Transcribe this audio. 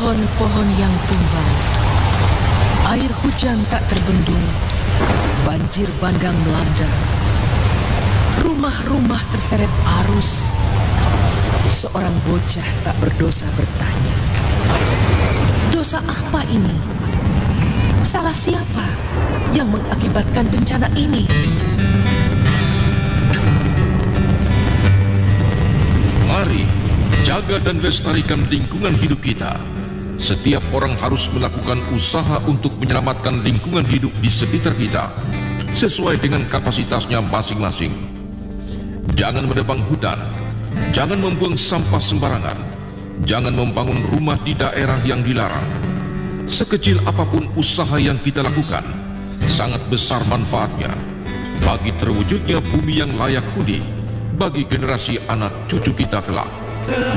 Pohon-pohon yang tumbang, air hujan tak terbendung, banjir bandang melanda, rumah-rumah terseret arus. Seorang bocah tak berdosa bertanya, dosa apa ini? Salah siapa yang mengakibatkan bencana ini? Mari jaga dan lestarikan lingkungan hidup kita. Setiap orang harus melakukan usaha untuk menyelamatkan lingkungan hidup di sekitar kita sesuai dengan kapasitasnya masing-masing. Jangan menebang hutan, jangan membuang sampah sembarangan, jangan membangun rumah di daerah yang dilarang. Sekecil apapun usaha yang kita lakukan, sangat besar manfaatnya bagi terwujudnya bumi yang layak huni bagi generasi anak cucu kita kelak.